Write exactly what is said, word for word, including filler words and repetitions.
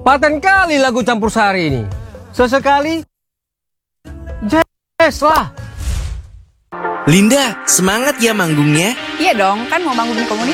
Paten kali lagu campur sari ini. Sesekali jazz lah. Linda, semangat ya manggungnya. Iya dong, kan mau manggung di komunitas.